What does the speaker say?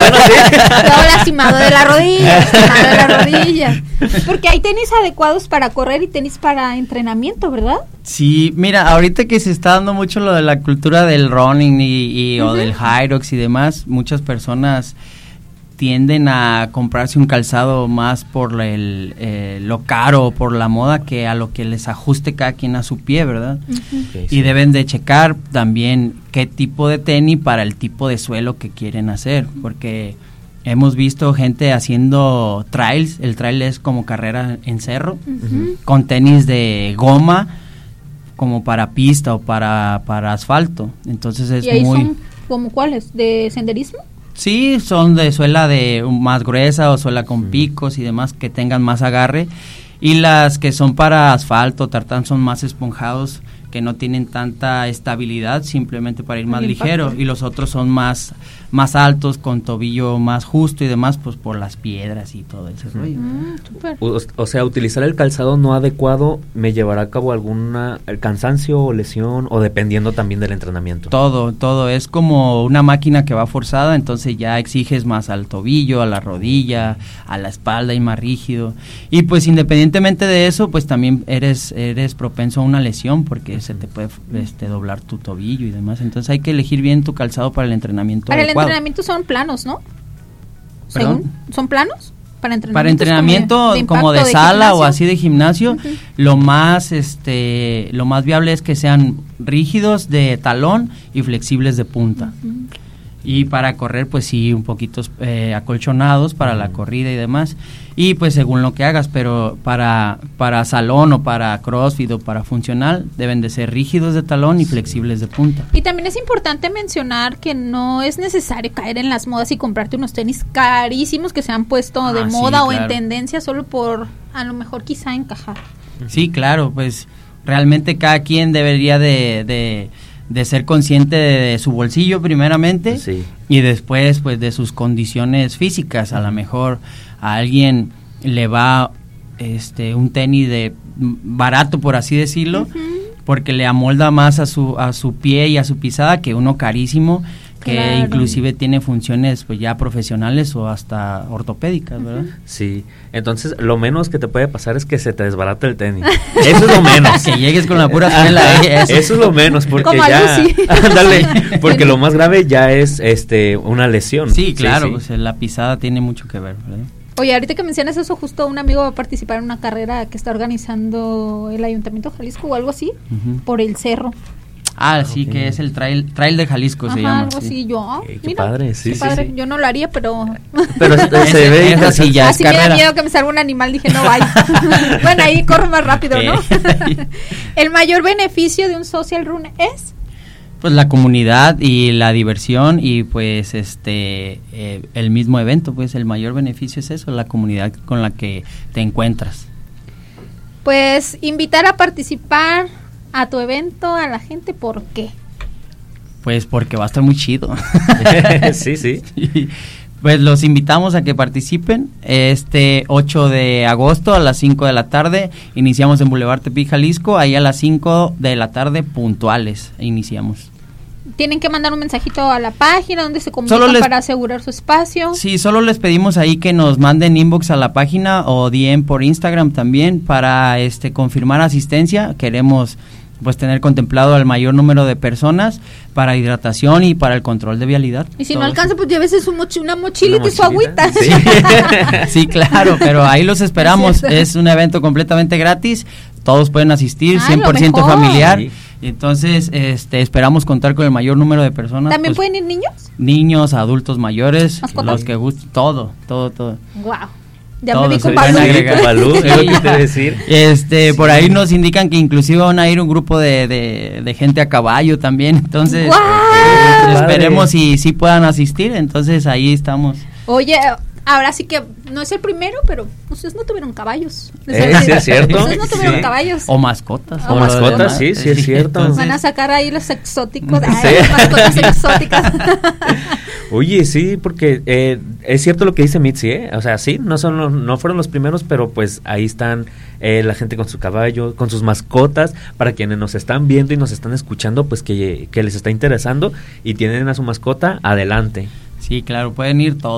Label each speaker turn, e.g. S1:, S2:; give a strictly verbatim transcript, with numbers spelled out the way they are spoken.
S1: menos sí.
S2: Todo lastimado de la rodilla, lastimado de la rodilla. Porque hay tenis adecuados para correr y tenis para entrenamiento, ¿verdad?
S3: Sí, mira, ahorita que se está dando mucho lo de la cultura del running y, y uh-huh. o del Hyrox y demás, muchas personas tienden a comprarse un calzado más por el eh, lo caro, por la moda, que a lo que les ajuste cada quien a su pie, ¿verdad? Uh-huh. Okay, y sí. deben de checar también qué tipo de tenis para el tipo de suelo que quieren hacer, porque hemos visto gente haciendo trails, el trail es como carrera en cerro, uh-huh. con tenis de goma, como para pista o para, para asfalto, entonces es
S2: ¿Y ahí
S3: muy...
S2: son como cuáles? ¿De senderismo?
S3: Sí, son de suela de más gruesa o suela con picos y demás que tengan más agarre, y las que son para asfalto, tartán, son más esponjados, que no tienen tanta estabilidad, simplemente para ir más ligero, y los otros son más más altos, con tobillo más justo y demás, pues por las piedras y todo ese rollo.
S2: Mm,
S1: o, o sea, utilizar el calzado no adecuado me llevará a cabo alguna el cansancio o lesión, o dependiendo también del entrenamiento.
S3: Todo, todo, es como una máquina que va forzada, entonces ya exiges más al tobillo, a la rodilla, a la espalda y más rígido, y pues independientemente de eso, pues también eres eres propenso a una lesión, porque se te puede este, doblar tu tobillo y demás, entonces hay que elegir bien tu calzado para el entrenamiento
S2: para
S3: adecuado.
S2: El entrenamiento son planos, ¿no? Según, ¿son planos? Para entrenamiento,
S3: para entrenamiento como de, de, como de, de sala gimnasio. O así de gimnasio, uh-huh. lo más este lo más viable es que sean rígidos de talón y flexibles de punta. Uh-huh. Y para correr, pues sí, un poquito eh, acolchonados para uh-huh. la corrida y demás. Y pues según lo que hagas, pero para para salón o para CrossFit o para funcional, deben de ser rígidos de talón y sí. flexibles de punta.
S2: Y también es importante mencionar que no es necesario caer en las modas y comprarte unos tenis carísimos que se han puesto ah, de moda sí, o claro. en tendencia solo por, a lo mejor quizá encajar.
S3: Sí, claro, pues realmente cada quien debería de... de de ser consciente de, de su bolsillo primeramente sí. y después pues de sus condiciones físicas. A lo mejor a alguien le va este un tenis de barato, por así decirlo, uh-huh. porque le amolda más a su a su pie y a su pisada que uno carísimo, que claro. inclusive tiene funciones pues ya profesionales o hasta ortopédicas, ¿verdad?
S1: Sí, entonces lo menos que te puede pasar es que se te desbarate el tenis. Eso es lo menos.
S3: Que llegues con la pura suela.
S1: Eso. eso es lo menos, porque como ya, dale, porque lo más grave ya es este una lesión.
S3: Sí, claro, sí, sí. Pues la pisada tiene mucho que ver, ¿verdad?
S2: Oye, ahorita que mencionas eso, justo un amigo va a participar en una carrera que está organizando el Ayuntamiento de Jalisco o algo así, uh-huh. por el cerro.
S3: Ah, sí, okay. que es el trail trail de Jalisco. Ajá, se llama.
S2: Algo así, yo,
S1: qué,
S2: mira,
S1: qué padre, sí,
S2: qué
S1: sí,
S2: padre.
S1: sí.
S2: Yo no lo haría, pero...
S1: Pero se ve
S3: así, ya
S2: así
S3: es
S2: me
S3: carrera.
S2: da miedo que me salga un animal, dije, no vaya. Bueno, ahí corro más rápido, ¿no? El mayor beneficio de un social run es...
S3: Pues la comunidad y la diversión y pues este eh, el mismo evento, pues el mayor beneficio es eso, la comunidad con la que te encuentras.
S2: Pues invitar a participar a tu evento a la gente, ¿por qué?
S3: Pues porque va a estar muy chido.
S1: Sí, sí.
S3: Y, pues los invitamos a que participen este ocho de agosto a las cinco de la tarde. Iniciamos en Boulevard Tepic, Jalisco. Ahí a las cinco de la tarde puntuales iniciamos.
S2: Tienen que mandar un mensajito a la página donde se comunican les, para asegurar su espacio.
S3: Sí, solo les pedimos ahí que nos manden inbox a la página o D M por Instagram también para este confirmar asistencia. Queremos pues tener contemplado al mayor número de personas para hidratación y para el control de vialidad.
S2: Y si no alcanza, pues llévese su mochi- una mochilita una y su agüita.
S3: Sí. Sí, claro, pero ahí los esperamos. Es, es un evento completamente gratis, todos pueden asistir, ah, cien por ciento familiar. Sí. Entonces, este, esperamos contar con el mayor número de personas.
S2: ¿También
S3: pues,
S2: pueden ir niños?
S3: Niños, adultos mayores,
S2: ¿Mascotas?
S3: Los que gusten, todo, todo, todo.
S2: Wow. Ya
S3: Todos
S2: me vi con
S3: Balú.
S1: Balú, es lo que te decir.
S3: Este,
S1: sí.
S3: Por ahí nos indican que inclusive van a ir un grupo de, de, de gente a caballo también, entonces
S2: ¡Guau!
S3: esperemos si sí puedan asistir, entonces ahí estamos.
S2: Oye, ahora sí que no es el primero, pero ustedes no tuvieron caballos.
S1: Eh, sí, es cierto.
S2: Ustedes no tuvieron
S1: sí.
S2: caballos.
S3: O mascotas.
S1: O, o mascotas, sí, sí, es cierto.
S2: Entonces, van a sacar ahí los exóticos,
S1: sí.
S2: ay, las mascotas exóticas.
S1: Oye, sí, porque eh, es cierto lo que dice Mitzi, ¿eh? O sea, sí, no son los, no fueron los primeros, pero pues ahí están eh, la gente con su caballo, con sus mascotas, para quienes nos están viendo y nos están escuchando, pues que, que les está interesando y tienen a su mascota, adelante.
S3: Sí, claro, pueden ir todos.